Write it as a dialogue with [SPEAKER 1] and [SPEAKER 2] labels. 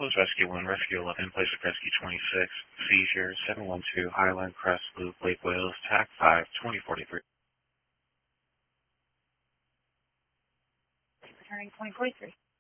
[SPEAKER 1] Close Rescue 1, Rescue 11, place of Rescue 26, seizure 712, Highland Crest Loop, Lake Wales, TAC 5, 2043.
[SPEAKER 2] Returning 2043.